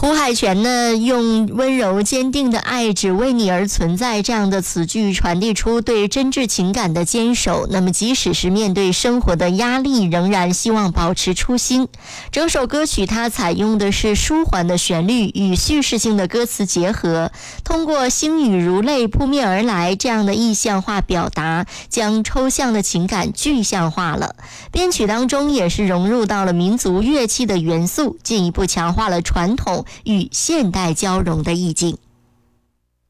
胡海泉呢，用温柔坚定的爱只为你而存在这样的词句，传递出对真挚情感的坚守。那么即使是面对生活的压力，仍然希望保持初心。整首歌曲它采用的是舒缓的旋律与叙事性的歌词结合，通过星雨如泪扑面而来这样的意象化表达，将抽象的情感具象化了。编曲当中也是融入到了民族乐器的元素，进一步强化了传统与现代交融的意境。